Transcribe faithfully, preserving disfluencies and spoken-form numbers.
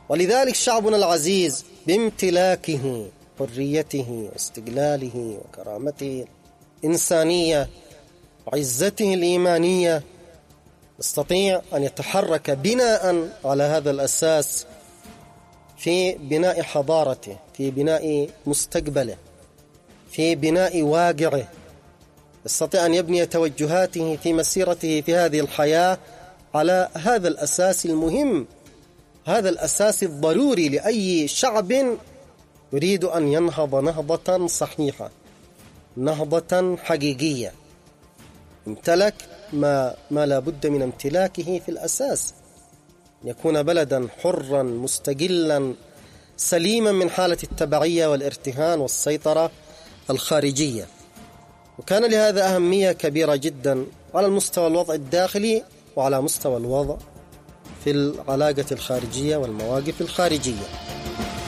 ولذلك شعبنا العزيز بامتلاكه حريته واستقلاله وكرامته الإنسانية وعزته الإيمانية يستطيع أن يتحرك بناء على هذا الأساس في بناء حضارته، في بناء مستقبله، في بناء واقعه. يستطيع أن يبني توجهاته في مسيرته في هذه الحياة على هذا الأساس المهم، هذا الأساس الضروري لأي شعب يريد أن ينهض نهضة صحيحة، نهضة حقيقية. امتلك ما, ما لا بد من امتلاكه في الأساس، يكون بلدا حرا مستقلا سليما من حالة التبعية والارتهان والسيطرة الخارجية. وكان لهذا أهمية كبيرة جدا على المستوى الوضع الداخلي وعلى مستوى الوضع في العلاقة الخارجية والمواقف الخارجية.